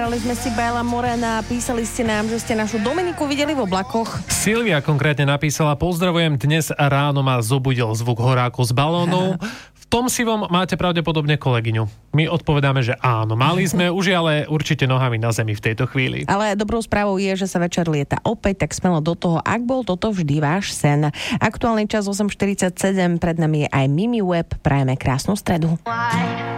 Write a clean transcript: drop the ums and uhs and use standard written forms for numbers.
Zahrali sme si Bela Morena, písali ste nám, že ste našu Dominiku videli v oblakoch. Silvia konkrétne napísala: pozdravujem, dnes ráno ma zobudil zvuk horákov z balónov. V tom si vám máte pravdepodobne kolegyňu. My odpovedáme, že áno, mali sme, už je ale určite nohami na zemi v tejto chvíli. Ale dobrou správou je, že sa večer lieta opäť, tak smelo do toho, ak bol toto vždy váš sen. Aktuálny čas 8:47, pred nami je aj Mimi Web, prajeme krásnu stredu.